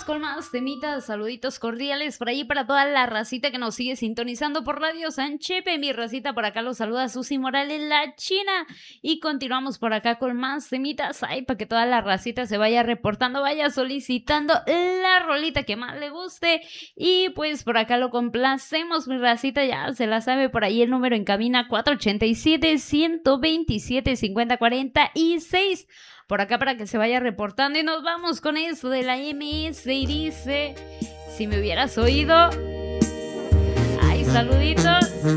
continuamos con más temitas, saluditos cordiales por ahí para toda la racita que nos sigue sintonizando por Radio San Chepe. Mi racita por acá los saluda Susi Morales, la China. Y continuamos por acá con más temitas. Ay, para que toda la racita se vaya reportando, vaya solicitando la rolita que más le guste. Y pues por acá lo complacemos, mi racita, ya se la sabe por ahí el número en cabina 487-127-5046. Por acá para que se vaya reportando y nos vamos con eso de la MS y dice, si me hubieras oído, ay, saluditos.